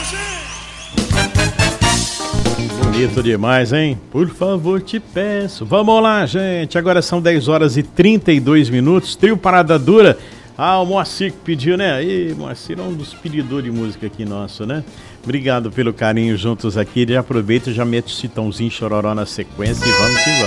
Bonito demais, hein? Por favor, te peço. Vamos lá, gente. Agora são 10 horas e 32 minutos. Trio Parada Dura. O Moacir que pediu, né? Aí, Moacir é um dos pedidores de música aqui nosso, né? Obrigado pelo carinho juntos aqui. Já aproveita e já mete o Chitãozinho Chororó na sequência e vamos que vamos.